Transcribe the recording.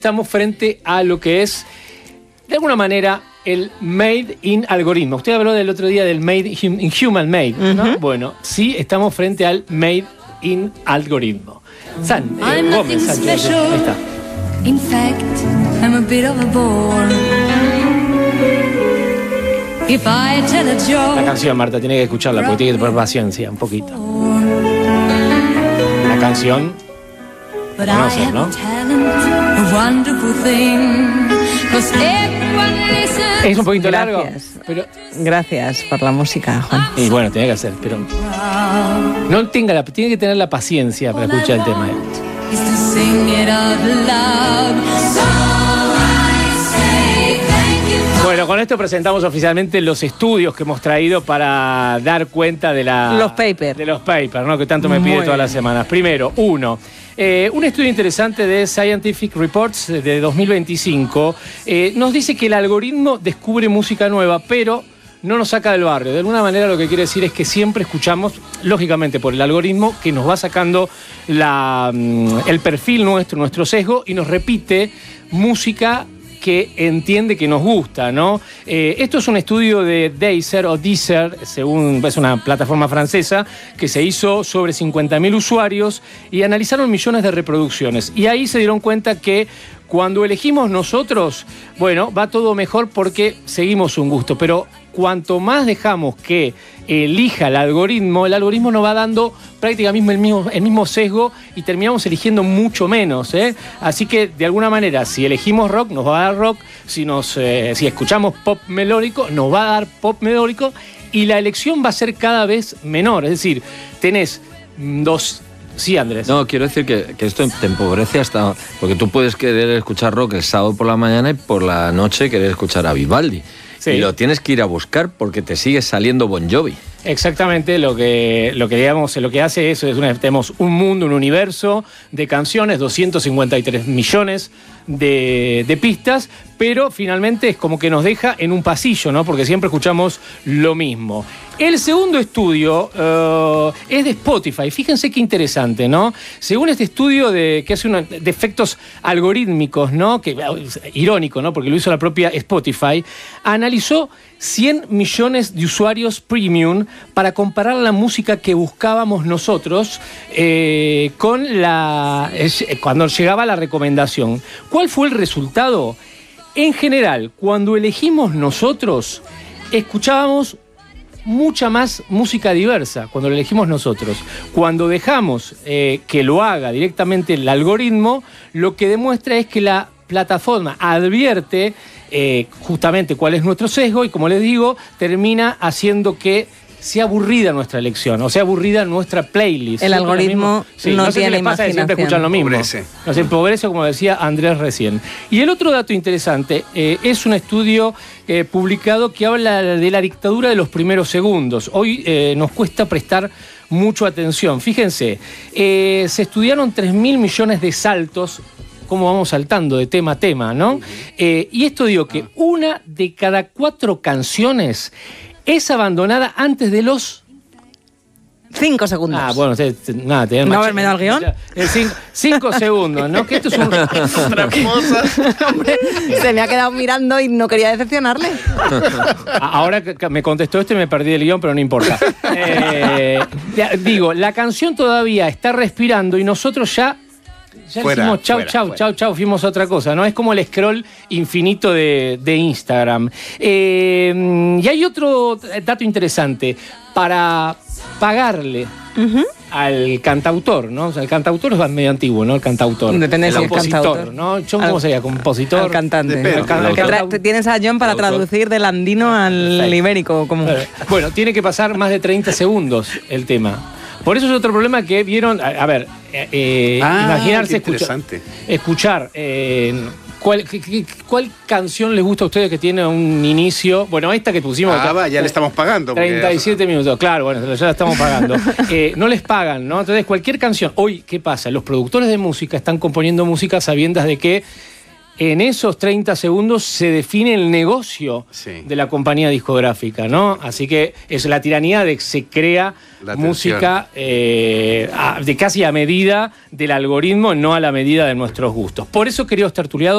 Estamos frente a lo que es, de alguna manera, el Made in algoritmo. Usted habló del otro día del Made in Human Made, ¿no? Bueno, sí, estamos frente al Made in algoritmo. Gómez, Sánchez, ahí está. In fact, I'm a bit of a bore. If I tell a joke. La canción, Marta, tiene que escucharla porque tiene que tener paciencia, un poquito. La canción, conoces, ¿no? Es un poquito largo, pero... Gracias por la música, Juan. Y bueno, tiene que hacer, pero... tiene que tener la paciencia para escuchar el tema. Bueno, con esto presentamos oficialmente los estudios que hemos traído para dar cuenta de los papers. De los papers, ¿no? Que tanto me pide todas las semanas. Primero, un estudio interesante de Scientific Reports de 2025 nos dice que el algoritmo descubre música nueva, pero no nos saca del barrio. De alguna manera lo que quiere decir es que siempre escuchamos, lógicamente por el algoritmo, que nos va sacando el perfil nuestro sesgo, y nos repite música que entiende que nos gusta, ¿no? Esto es un estudio de Deezer, según es una plataforma francesa, que se hizo sobre 50.000 usuarios y analizaron millones de reproducciones. Y ahí se dieron cuenta que cuando elegimos nosotros, bueno, va todo mejor porque seguimos un gusto, pero cuanto más dejamos que elija el algoritmo nos va dando prácticamente el mismo sesgo y terminamos eligiendo mucho menos, ¿eh? Así que, de alguna manera, si elegimos rock, nos va a dar rock. Si escuchamos pop melódico, nos va a dar pop melódico. Y la elección va a ser cada vez menor. Es decir, tenés dos... Sí, Andrés. No, quiero decir que esto te empobrece hasta... Porque tú puedes querer escuchar rock el sábado por la mañana y por la noche querer escuchar a Vivaldi. Sí. Y lo tienes que ir a buscar porque te sigue saliendo Bon Jovi. Exactamente, lo que hace eso es tenemos un mundo, un universo de canciones, 253 millones de pistas, pero finalmente es como que nos deja en un pasillo, ¿no? Porque siempre escuchamos lo mismo. El segundo estudio es de Spotify. Fíjense qué interesante, ¿no? Según este estudio que hace de efectos algorítmicos, ¿no? Que irónico, ¿no? Porque lo hizo la propia Spotify. Analizó 100 millones de usuarios premium para comparar la música que buscábamos nosotros con cuando llegaba la recomendación. ¿Cuál fue el resultado? En general, cuando elegimos nosotros, escuchábamos mucha más música diversa cuando lo elegimos nosotros. Cuando dejamos que lo haga directamente el algoritmo, lo que demuestra es que la plataforma advierte justamente cuál es nuestro sesgo y, como les digo, termina haciendo que sea aburrida nuestra elección, o sea aburrida nuestra playlist. El algoritmo no tiene imaginación. Siempre escuchan lo mismo. Nos empobrece, como decía Andrés recién. Y el otro dato interesante es un estudio publicado que habla de la dictadura de los primeros segundos. Hoy nos cuesta prestar mucho atención. Fíjense, se estudiaron 3.000 millones de saltos, cómo vamos saltando de tema a tema, ¿no? Y esto digo que 1 de cada 4 canciones es abandonada antes de los 5 segundos. Ah, bueno, nada, te ¿no haberme dado el guión? 5 segundos, ¿no? Que esto es otra cosa. Hombre, se me ha quedado mirando y no quería decepcionarle. Ahora que me contestó y me perdí el guión, pero no importa. Digo, la canción todavía está respirando y nosotros ya decimos chau, fuimos a otra cosa, ¿no? Es como el scroll infinito de Instagram. Y hay otro dato interesante. Para pagarle al cantautor, ¿no? O sea, el cantautor es medio antiguo, ¿no? El cantautor. Depende el si compositor, es cantautor, ¿no? ¿Cómo sería? Compositor. Al cantante. Tienes a John para traducir del andino al ibérico. Como... Bueno, tiene que pasar más de 30 segundos el tema. Por eso es otro problema que vieron. A ver, imaginarse escuchar ¿cuál canción les gusta a ustedes que tiene un inicio? Bueno, esta que pusimos. Ya le estamos pagando. 37 minutos, claro, bueno, ya la estamos pagando. No les pagan, ¿no? Entonces, cualquier canción. Hoy, ¿qué pasa? Los productores de música están componiendo música sabiendas de que en esos 30 segundos se define el negocio de la compañía discográfica, ¿no? Así que es la tiranía de que se crea música de casi a medida del algoritmo, no a la medida de nuestros gustos. Por eso, queridos tertuliados,